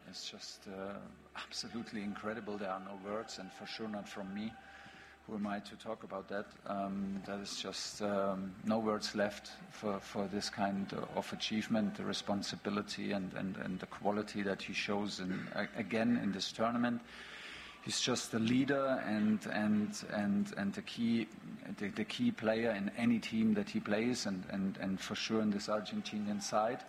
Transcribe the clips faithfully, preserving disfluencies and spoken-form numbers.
is just uh, absolutely incredible. There are no words, and for sure not from me. Who am I to talk about that? Um, there is just um, no words left for, for this kind of achievement, the responsibility and, and, and the quality that he shows in, again in this tournament. He's just the leader and and and and the key the, the key player in any team that he plays, and, and, and for sure in this Argentinian side.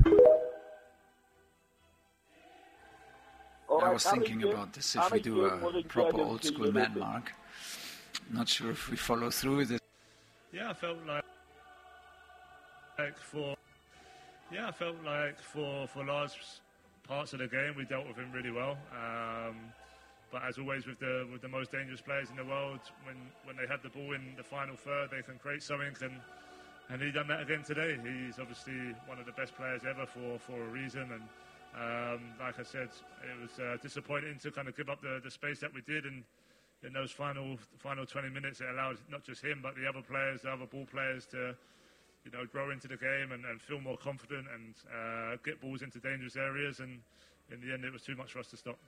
I was thinking about this if we do a proper old school man mark. Not sure if we follow through with it. Yeah, I felt like, like for yeah, I felt like for for large parts of the game we dealt with him really well. Um, but as always with the with the most dangerous players in the world, when when they have the ball in the final third, they can create something, and and he done that again today. He's obviously one of the best players ever for for a reason, and um, like I said, it was uh, disappointing to kind of give up the the space that we did, and in those final final twenty minutes, it allowed not just him, but the other players, the other ball players to, you know, grow into the game and, and feel more confident and uh, get balls into dangerous areas. And in the end, it was too much for us to stop.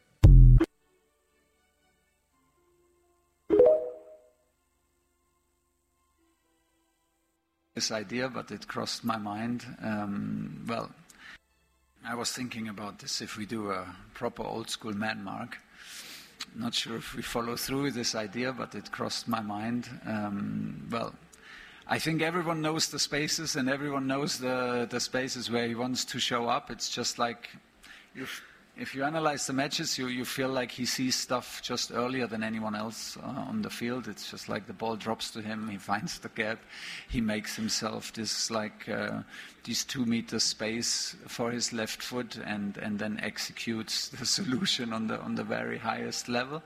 This idea, but it crossed my mind. Um, well, I was thinking about this if we do a proper old school man mark. Not sure if we follow through with this idea, but it crossed my mind. Um, well, I think everyone knows the spaces, and everyone knows the, the spaces where he wants to show up. It's just like, you've, if you analyze the matches, you, you feel like he sees stuff just earlier than anyone else uh, on the field. It's just like the ball drops to him, he finds the gap, he makes himself this like uh, these two meter space for his left foot, and, and then executes the solution on the on the very highest level.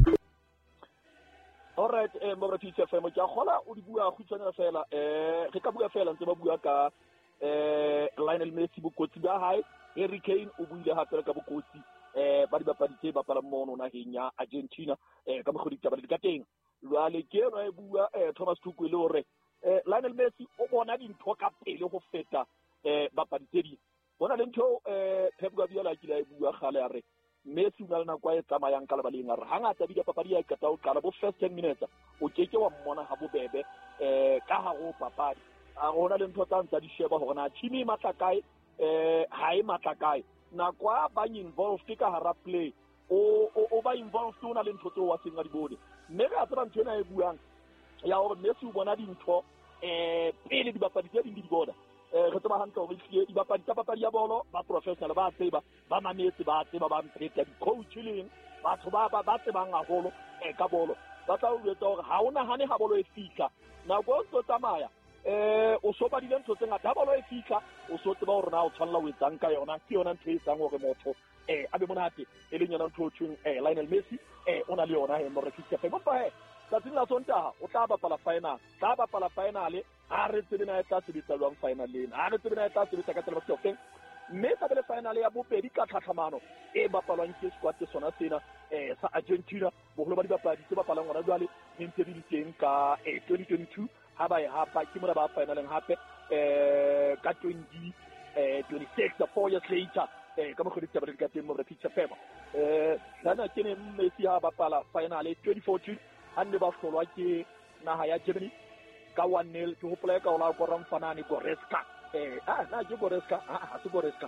All right, eh mo ratitse fa mo tja gola o di bua go tsena fela eh re ka bua fela ntse ba bua ka eh Lionel Messi bokotsi ba hae, Harry Kane o buile hape ka bokotsi eh ba di bapadi tse ba pala mono na henya Argentina eh ka mogodi taba di ka teng lwale ke no e bua eh Thomas Tuchel le hore eh Lionel Messi o bona dintho ka pele go feta eh bapadi tse di bona le ntho eh Pep Guardiola ke la e bua gale ya re Messi una na kwa e tsamayang ka lebaleng a re hangata di papadi ya ka tao kala bo first ten minutes o keke wa mmona ha bobebe eh ka ha go papadi a gona le ntho tsa di sheba go na chimi matlakae eh ha e matlakae na kwa ba involved ka hara play o o ba involved una le ntho tse wa senga di bone mme ga tsaba ntho ena e buang ya gore Messi o bona dintho eh pele di bapadi tse di di bona eh re tsaba hantle gore di di bapadi tsa papadi ya bolo ba professional ba tseba ba mametse ba tseba ba mpeta di coaching batho ba ba ba tseba ngaholo eh ka bolo ba tla o etsa gore ha ona hane ha bolo e fika na go tso tsamaya eh o so ba di ntho tse ngata bolo e fika o so tseba gore na o tshwanela o etsang ka yona ke yona ntho e tsang gore motho eh a be monate e le nyana ntho tsweng eh Lionel Messi eh ona le yona he mo re fitse fe mo fa he tsa tsela sontaha o tla bapala final tla bapala final a re tsebe na e tla sebetsa lwang final lena a re tsebe na e tla sebetsa ka tsela ba tsofeng mme sa bele final ya bopedi ka tlhatlhamano e bapalwang ke squad ke sona sena eh sa Argentina bogolo ba di bapadi tse bapalang ngwana jwale ntse di teng ka eh twenty twenty-two ha ba e hapa ke mona ba finaleng hape eh ka twenty twenty-six four years later eh ka mo khodi taba ka teng mo re picture fema eh lana ke ne Messi ha bapala final twenty fourteen hanne ba hlolwa ke naha ya Germany ka one nil ke hopola ka ola go ram fanane Goretzka eh ah na ke Goretzka ah ha se Goretzka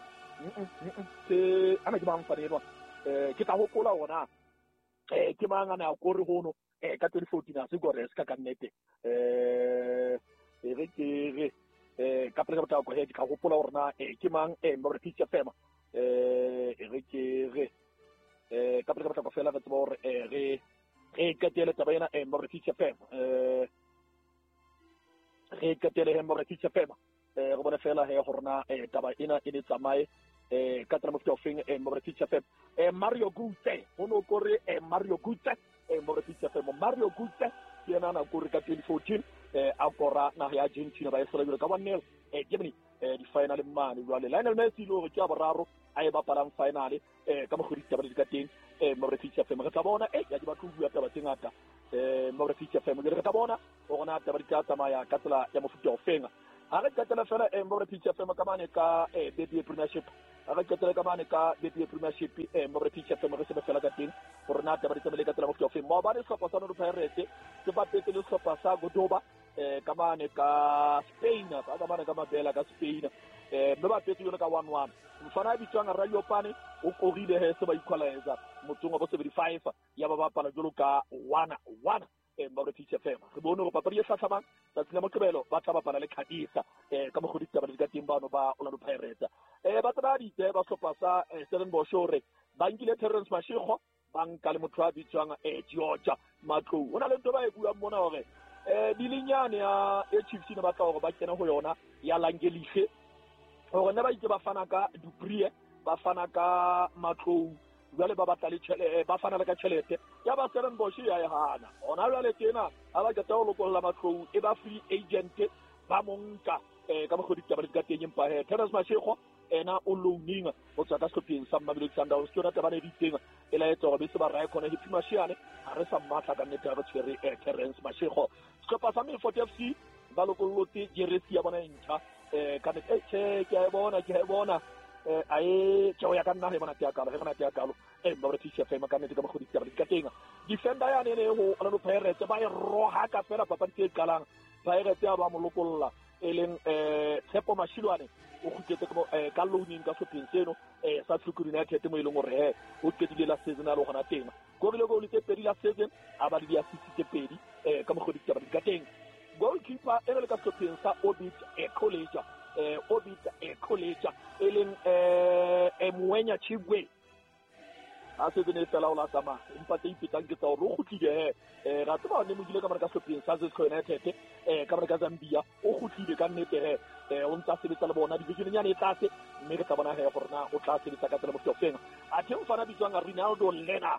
se ana ke ba mfane no eh ke ta hopola ona eh ke manga na go re hono eh ka twenty fourteen a se Goretzka ka nnete eh e re ke re eh ka pre ka tla go he ka hopola orna eh ke mang eh mo re picture fema eh e re ke re eh ka pre ka tla go fela ka tsebo re eh re re ka tele tabena eh mo re picture fema eh re ka tele mo re picture fema eh go bona fela he horna eh taba ina ine tsamae eh ka tra mo feng eh mo re picture fema eh Mario Götze ono kore eh Mario Götze eh mo re picture fema Mario Götze yena na kore ka twenty fourteen eh akora na ya Argentina ba esela ka one nil eh Germany eh di final mane jwale Lionel Messi lo ke a boraro a e bapalang final eh ka mo khoditse ba di ka teng eh mo re fitse fe mo ka bona eh ya di ba tluwa taba tsengata eh mo re fitse fe mo re ka bona o gona taba di ka tsamaya ka tsela ya mofuta o fenga a re ka tsela fela eh mo re fitse fe mo ka mane ka eh baby premiership a re ketele ka mane ka Betway Premiership eh mo re pitcha fe mo re se fela ka teng gore na taba di tsamele ka tsela mo fiofeng mo ba le sehlopha sa Orlando Pirates se patetse le sehlopha sa Cordoba eh ka mane ka Spain ba ka mane ka mabela ka Spain eh mme ba petse yona ka one one mfana a bitswang Radio Pane o korile he se ba equalizer motsong wa bo seventy-five ya ba bapala jolo ka one one eh mo re pitcha fe re bone go papadi e tlhatlhamang tsa tsena mo kebelo ba tla bapala le Khadisa eh ka mo go ditaba di ka teng bano ba Orlando Pirates eh ba tla di tse ba sehlopha sa Stellenbosch re ba nkile Terence Mashego ba nka le motho a bitswang eh Georgia Matlou ona le ntwe ba e bua mona hore eh dilinyane ya e Chiefs ne ba tla hore ba kena go yona ya Langelishe gore ne ba itse ba fana ka Duprie ba fana ka Matlou jale ba batla le tšhelete ba fana le ka tšhelete ya ba Stellenbosch ya e hana ona jale tena a ba ketsa go lokolla Matlou e ba free agent ba monka eh ka mogodi taba di ka teng empa he Terence Mashego ena o loaning o tswa ka Scorpions sa Mamelodi Sundowns ke rata ba ne diteng e la etsa gore be se ba rae khona Hippie Mashiane a re sa matla ka nnete ga tshwere eh Terence Mashego sehlopha sa Milford F C ba lokollote jersey ya bona ntšha eh ka nnete che ke a bona ke a bona eh ae ke o ya ka nna he bona ke a kalo he bona ke a kalo eh ba re tshe fe ka nnete ka mogodi taba di ka teng defender ya ne ne ho Orlando Pirates ba e roha ka fela papadi e kalang Pirates ya ba mo lokolla e leng eh Tshepo Mashilwane o khutetse ka loaning ka Scorpions seno eh sa Tshuku United mo ileng gore he o ketile la season a lo gona teng go rile go le tse pedi la season a ba le di assist tse pedi eh ka mogodi taba di ka teng goalkeeper e le ka Scorpions sa Orbit e College eh Orbit e College e leng eh Emwenya Chigwe a se dine fela o la sama empa te ipitang ke tsa o khutlile eh ra tsaba ne mo dile ka marka Scorpions sa Zesco United eh ka marka Zambia o khutlile ka nnete he eh o ntsa sebetsa le bona division nyane e tlase mme re tla bona he gore na o tla sebetsa ka tsela mo fiofeng a the o fana bitswang Ronaldo Lena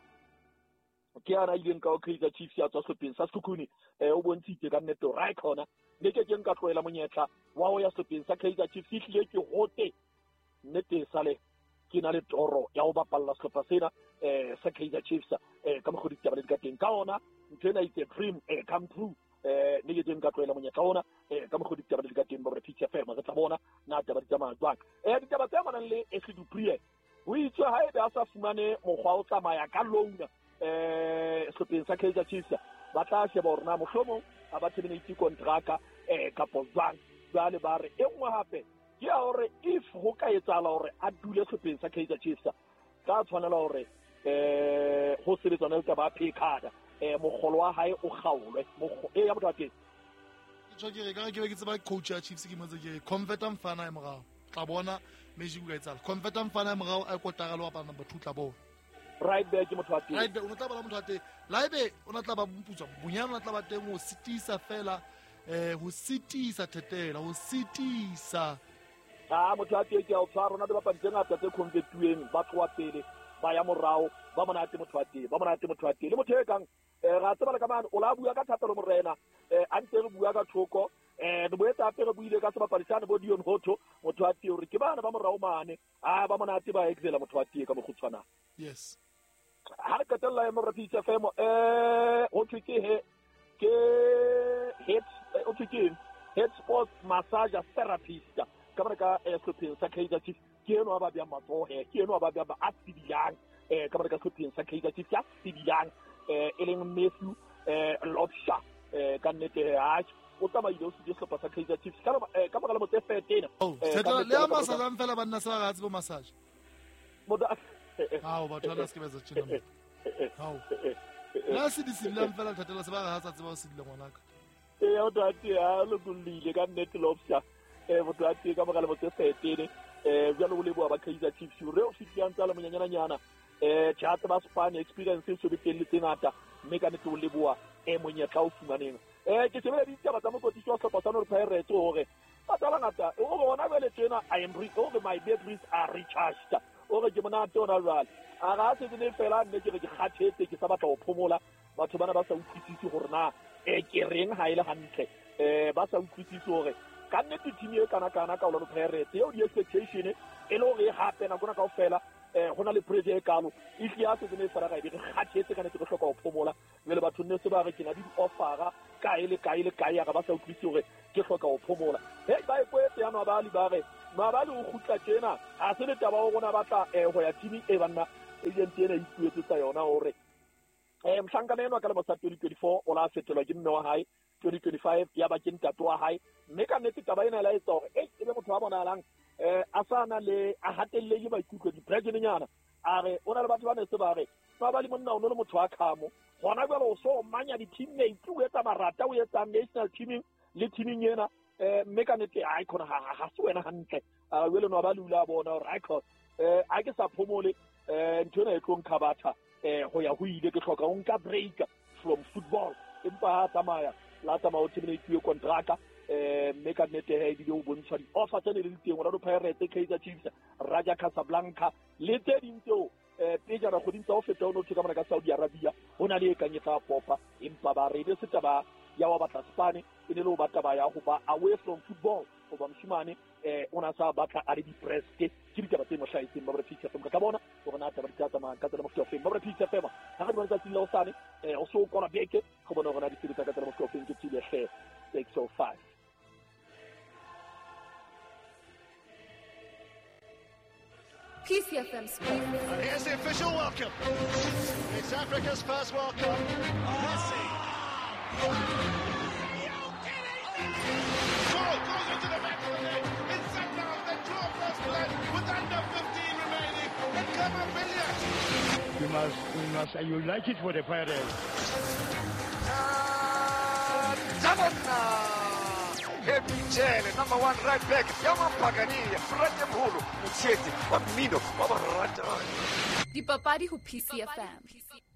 ke ana ileng ka o Kaizer Chiefs ya tswa Scorpions sa Sekhukhune eh o bontshitse ka nnete right corner ne ke ke nka tloela monyetla wa o ya Scorpions sa Kaizer Chiefs e tlile ke hote nnete sale ke na le toro ya go bapalla sehlopha sena eh sa Kaizer Chiefs eh ka mogodi taba le ka teng ka ona ntena itse dream eh come true eh ne ke teng ka tloela monyetla ona eh ka mogodi taba le ka teng ba re pitcha fair ma tla bona na taba di tsamaya jwang eh di taba tsa mana le Esli Duprie o itse ha e ba sa fumane mogwa o tsamaya ka loan eh sehlopeng sa Kaizer Chiefs ba tla sheba hore na mohlomo a ba terminate contract eh ka pozang jwale ba re e nngwe hape ke a hore if go ka etsala hore a dule sehlopeng sa Kaizer Chiefs ka tshwanela hore eh go sebetsana le ba pay card eh mogolo wa hae o gaolwe mogo e ya motho a teng tso ke re ka ke be ke tseba coach ya Chiefs ke motse ke converter mfana e morao tla bona magic ka etsala converter mfana e morao a kotara le wa bana ba thutla bona right back ke motho a teng right back o tla bala motho a teng laibe o na tla ba mputswa bunyana o tla ba teng o sitisa fela eh ho sitisa tetela ho sitisa ah motho a teng ke a o tshwara rona ba pa ntse ngata tse convertueng ba tloa pele ba ya morao ba mona te motho a teng ba mona te motho a teng le motho e kang eh ga tseba le ka mane o la bua ka thata le morena eh a ntse re bua ka thoko eh re boetsa ape re buile ka seba palisane bo Dion Hotho motho a teng re ke bana ba morao mane ah ba mona te ba exela motho a teng ka mogutshwana yes ha re katella mo re pitsa femo eh o tsike he ke head o tsike head sports massage therapist ka ba ka Scorpions sa Kaizer Chiefs ke no ba bya matsohe ke no ba bya ba asidilang eh ka ba ka Scorpions sa Kaizer Chiefs ya asidilang eh eleng Matthew eh Lobsha eh ka nnete ha o tama ile o se sehlopha sa Kaizer Chiefs ka ka ba ka le motse fetena eh ka le ama sa la mfela banna sa ga tsebo massage moda ha o ba thana se ke betsa tshena ha o la se di se la mfela thatela se ba ga sa tsebo se dile ngwanaka eh o dati ha lo kulile ka nnete Lobsha eh motho a teng ka mogala motse fetene eh jalo le bua ba Kaizer Chiefs re o fitiang tsala monyanyana nyana eh chat ba Spain experience se be teng le tsengata mme ka nnete o le bua e monyetla o fumaneng eh ke tsebe di taba tsa mo kotsi tsa sepa tsano re Pirates hore ba tsala ngata o bona bele tsena I am re over my batteries are recharged o re ke mona tona jwale a ga se dine fela nne ke re ke kgathetse ke sa batla go phomola batho bana ba sa utlwisisi gore na e ke reng ha ile hantle eh ba sa utlwisisi hore ka nnete team e kana kana ka Orlando Pirates yo di expectation e lo re hape na gona ka ofela eh gona le pressure e kalo e tlia se dine fela ga e ga tshetse kana ke go hloka go phomola le batho nne se ba re ke na di offera ka ile ka ile ka ya ga ba sa utlwisisi hore ke hloka go phomola he ba e kwetse ya no ba li ba re maabane o gutla tjena a se le taba o bona batla eh ho ya team e banna agent ena e ituetse tsa yona hore eh mhlankana eno ka le mo sa twenty twenty-four o la fetolwa ke mme wa hae twenty twenty-five ya ba ke ntate wa hae mme ka nnete taba ena la etsa hore eh ebe motho wa bonalang eh a sana le a hatelle le maikutlo di president nyana a re ona le batho ba ne se ba re ba ba le monna o no le motho wa khamo gona jalo o so manya di teammate o etsa marata o etsa national teaming le teaming yena eh mme ka nnete a ikona ha ha se wena hantle a wele no ba lula bona record eh a ke sa phomole eh ntona e tlong khabata eh ho ya ho ile ke hloka o nka break from football empa ha tsamaya la tsamaya o terminate yo contracta eh mme ka nnete he di o bontsha di offer tse ne di teng ona do Pirates Kaizer Chiefs Raja Casablanca le tse dintso eh peja ra godintsa o feta o no tshika mana ka Saudi Arabia hona le e kanyetsa popa empa ba re ile se taba ya wa batla Spain e ne lo batla ba ya go ba away from football go ba mshimane eh ona sa batla a re di preste ke di taba tse mo hlaiseng ba re fitlha tsa ka bona go na taba tsa tsamaya ka tsela mo fofeng ba re fitlha fema ha re bona tsa tsela o sane eh o so kona beke go bona go na di tsela ka tsela mo fofeng ke tsile she six oh five. P C F M Sport. And here's the official welcome. It's Africa's first World Cup. Messi. Goal goes into the back of the net. It's set down. They draw first blood with under fifteen remaining. And Clever Billiard. You must, you must, you like it for the Pirates. Michele, number one right back, Yaman Pagania, Frate Mulu, Muchetti, Bambino, Baba Raja. Di papadi ho P C F M.